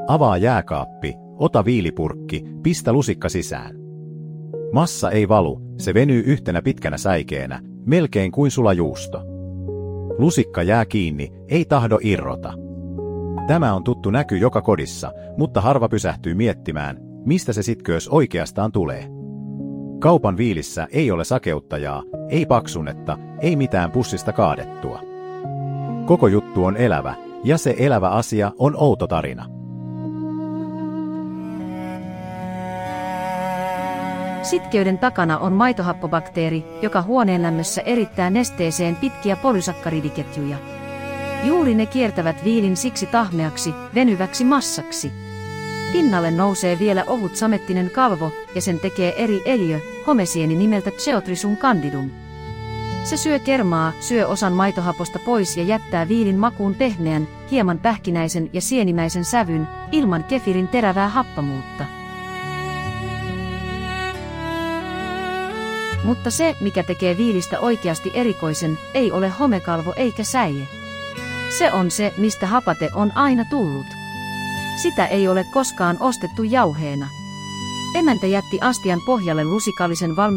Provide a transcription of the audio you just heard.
Avaa jääkaappi, ota viilipurkki, pistä lusikka sisään. Massa ei valu, se venyy yhtenä pitkänä säikeenä, melkein kuin sulajuusto. Lusikka jää kiinni, ei tahdo irrota. Tämä on tuttu näky joka kodissa, mutta harva pysähtyy miettimään, mistä se sitköys oikeastaan tulee. Kaupan viilissä ei ole sakeuttajaa, ei paksunetta, ei mitään pussista kaadettua. Koko juttu on elävä, ja se elävä asia on outo tarina. Sitkeyden takana on maitohappobakteeri, joka huoneen lämmössä erittää nesteeseen pitkiä polysakkaridiketjuja. Juuri ne kiertävät viilin siksi tahmeaksi, venyväksi massaksi. Pinnalle nousee vielä ohut samettinen kalvo, ja sen tekee eri eliö, homesieni nimeltä Geothrysum candidum. Se syö kermaa, syö osan maitohaposta pois ja jättää viilin makuun pehmeän, hieman pähkinäisen ja sienimäisen sävyn, ilman kefirin terävää happamuutta. Mutta se, mikä tekee viilistä oikeasti erikoisen, ei ole homekalvo eikä säie. Se on se, mistä hapate on aina tullut. Sitä ei ole koskaan ostettu jauheena. Emäntä jätti astian pohjalle lusikallisen